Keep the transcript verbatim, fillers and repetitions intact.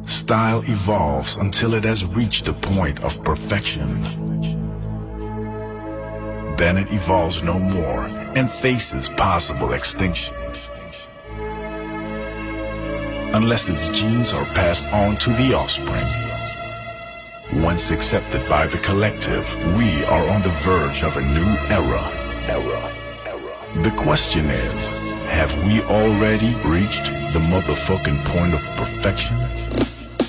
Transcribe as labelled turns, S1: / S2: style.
S1: Style evolves until it has reached the point of perfection. Then it evolves no more and faces possible extinction. Unless its genes are passed on to the offspring. Once accepted by the collective, we are on the verge of a new era. Era. Era. The question is, have we already reached the motherfucking point of perfection?